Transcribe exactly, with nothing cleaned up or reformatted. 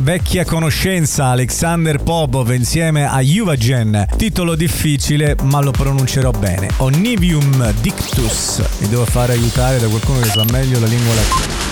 vecchia conoscenza, Alexander Popov insieme a Juvagen. Titolo difficile, ma lo pronuncerò bene. Onivium Dictus. Mi devo fare aiutare da qualcuno che sa meglio la lingua latina.